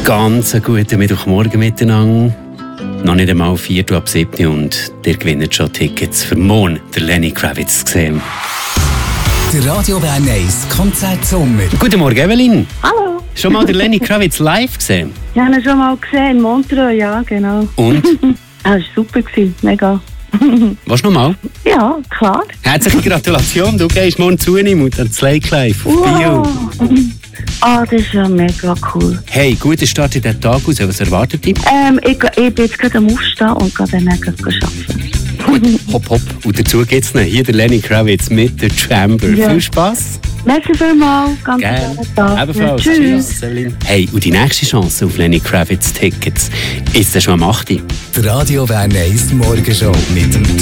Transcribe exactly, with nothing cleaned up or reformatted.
Ganz einen guten Mittwochmorgen miteinander. Noch nicht einmal vier ab sieben und ihr gewinnt schon Tickets für morgen, der Lenny Kravitz zu sehen. Der Radio Bern eins Konzertsommer. Guten Morgen, Evelyn. Hallo. Schon mal den Lenny Kravitz live gesehen? Ich habe ihn schon mal gesehen, in Montreux, ja, genau. Und? Das war super, mega. Was nochmal? Ja, klar. Herzliche Gratulation, du gehst morgen zu ihm und ans Lake Live auf Wow. Bio. Ah, das ist ja mega cool. Hey, guter Start in den Tag aus. Was erwartet dich? Ähm, ich, ich bin jetzt gerade am Aufstehen und gehe dann arbeiten. Hopp, hopp. Und dazu gibt es noch hier den Lenny Kravitz mit der Chamber. Ja. Viel Spass. Merci vielmals, ganz Gerne. schönen Tag. Ebenfalls. Tschüss. Tschüss, Evelyn. Hey, und die nächste Chance auf Lenny Kravitz Tickets ist dann schon am achten. Die Radio Bern eins Morgenshow mit dem